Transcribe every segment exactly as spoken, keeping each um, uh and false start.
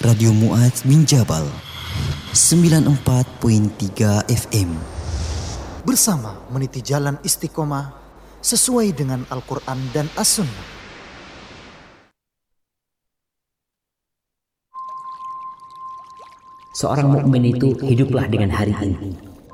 Radio Mu'adz bin Jabal sembilan puluh empat koma tiga F M. Bersama meniti jalan istiqomah sesuai dengan Al-Quran dan As-Sunnah. Seorang mukmin itu hiduplah dengan hari ini.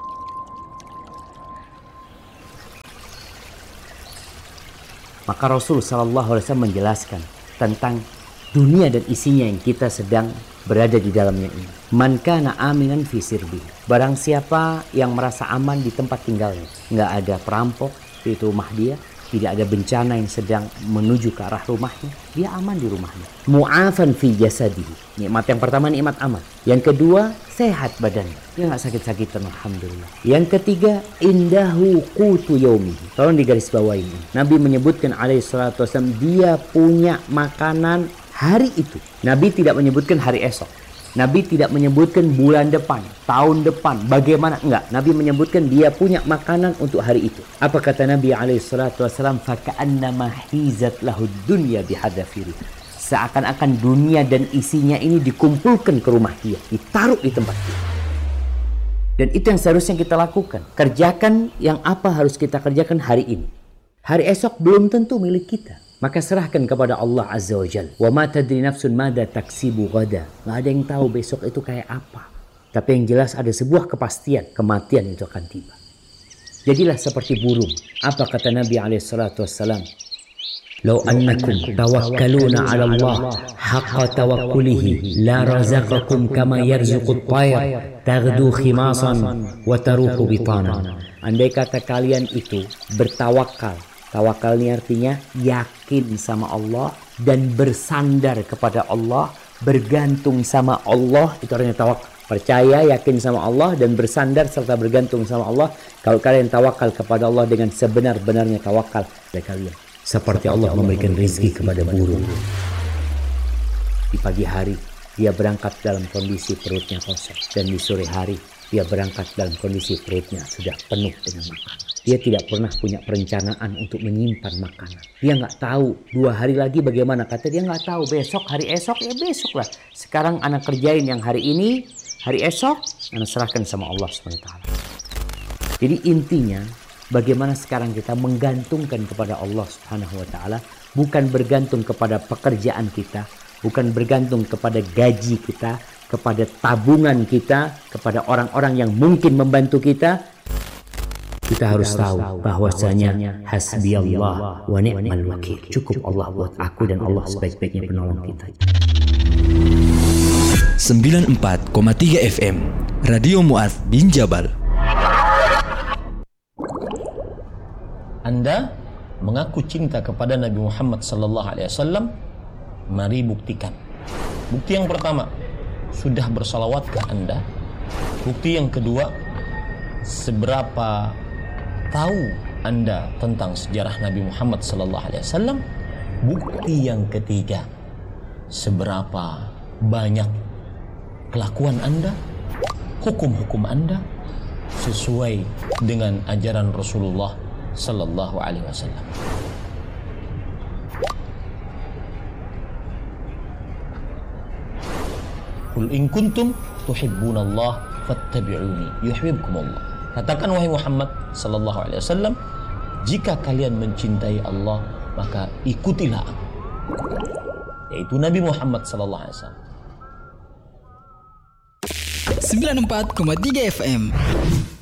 Maka Rasul Sallallahu Alaihi Wasallam menjelaskan tentang dunia dan isinya yang kita sedang berada di dalamnya ini. Man kana aminan fi sirbi. Barang siapa yang merasa aman di tempat tinggalnya, nggak ada perampok di rumah dia, tidak ada bencana yang sedang menuju ke arah rumahnya, dia aman di rumahnya. Mu'afan fi jasadihi. Nikmat yang pertama nikmat aman. Yang kedua sehat badannya, dia nggak sakit-sakitan, alhamdulillah. Yang ketiga indahu qutu yaumihi. Tolong digarisbawahi ini. Nabi menyebutkan alaihi salatu wasallam dia punya makanan hari itu. Nabi tidak menyebutkan hari esok. Nabi tidak menyebutkan bulan depan, tahun depan, bagaimana, enggak. Nabi menyebutkan dia punya makanan untuk hari itu. Apa kata Nabi alaihi salatu wasallam? Faka'annama hizat lahud dunya bihadzafiri. Seakan-akan dunia dan isinya ini dikumpulkan ke rumah dia, ditaruh di tempat dia. Dan itu yang seharusnya kita lakukan. Kerjakan yang apa harus kita kerjakan hari ini. Hari esok belum tentu milik kita. Maka serahkan kepada Allah Azza wa Jalla. Wa ma tadri nafsun mada taksibu gada. Nggak ada yang tahu besok itu kayak apa. Tapi yang jelas ada sebuah kepastian, kematian itu akan tiba. Jadilah seperti burung. Apa kata Nabi alaihi salatu wassalam? Lau annakum tawakkaluna ala Allah haqqa tawakkulihi la razaqakum kama yarzuqut tayr taghdu khimasan wa taruhu bitanan. Andai kata kalian itu bertawakal. Tawakal ini artinya yakin sama Allah dan bersandar kepada Allah, bergantung sama Allah, itu artinya tawakal. Percaya, yakin sama Allah dan bersandar serta bergantung sama Allah. Kalau kalian tawakal kepada Allah dengan sebenar-benarnya tawakal dari kalian. Seperti Allah memberikan rezeki kepada burung. Di pagi hari dia berangkat dalam kondisi perutnya kosong, dan di sore hari dia berangkat dalam kondisi perutnya sudah penuh dengan makanan. Dia tidak pernah punya perencanaan untuk menyimpan makanan. Dia nggak tahu dua hari lagi bagaimana. Kata dia nggak tahu besok, hari esok ya besok lah. Sekarang anak kerjain yang hari ini, hari esok anak serahkan sama Allah subhanahu wa taala. Jadi intinya bagaimana sekarang kita menggantungkan kepada Allah subhanahu wa taala, bukan bergantung kepada pekerjaan kita, bukan bergantung kepada gaji kita, kepada tabungan kita, kepada orang-orang yang mungkin membantu kita. Kita harus tahu bahwasanya hasbiyallah wa ni'mal wakil. Cukup Allah buat aku dan Allah sebaik-baiknya penolong kita. sembilan puluh empat koma tiga F M Radio Mu'adz bin Jabal. Anda mengaku cinta kepada Nabi Muhammad sallallahu alaihi wasallam, mari buktikan. Bukti yang pertama, sudah bersalawat ke Anda. Bukti yang kedua, seberapa tahu Anda tentang sejarah Nabi Muhammad sallallahu alaihi wasallam. Bukti yang ketiga, seberapa banyak kelakuan Anda, hukum-hukum Anda sesuai dengan ajaran Rasulullah sallallahu alaihi wasallam. Qul in kuntum tuhibbunallah fattabi'uni yuhibbukumullah. Katakan wahai Muhammad sallallahu alaihi wasallam, jika kalian mencintai Allah, maka ikutilah aku, yaitu Nabi Muhammad sallallahu alaihi wasallam. sembilan puluh empat koma tiga F M